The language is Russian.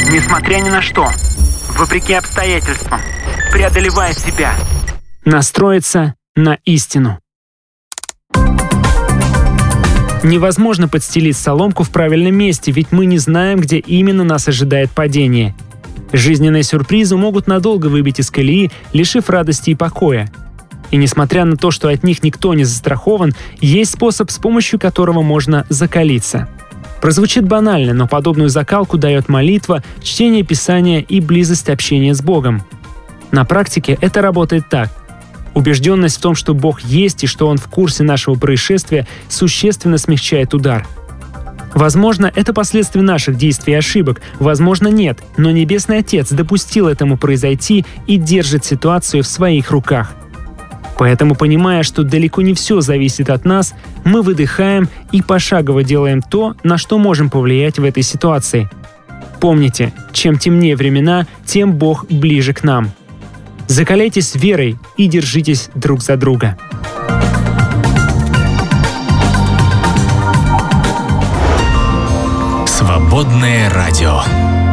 Несмотря ни на что, вопреки обстоятельствам, преодолевая себя. Настроиться на истину. Невозможно подстелить соломку в правильном месте, ведь мы не знаем, где именно нас ожидает падение. Жизненные сюрпризы могут надолго выбить из колеи, лишив радости и покоя. И несмотря на то, что от них никто не застрахован, есть способ, с помощью которого можно закалиться. Прозвучит банально, но подобную закалку дает молитва, чтение Писания и близость общения с Богом. На практике это работает так. Убежденность в том, что Бог есть и что Он в курсе нашего происшествия, существенно смягчает удар. Возможно, это последствия наших действий и ошибок, возможно, нет, но Небесный Отец допустил этому произойти и держит ситуацию в своих руках. Поэтому, понимая, что далеко не все зависит от нас, мы выдыхаем и пошагово делаем то, на что можем повлиять в этой ситуации. Помните, чем темнее времена, тем Бог ближе к нам. Закаляйтесь верой и держитесь друг за друга. Свободное радио.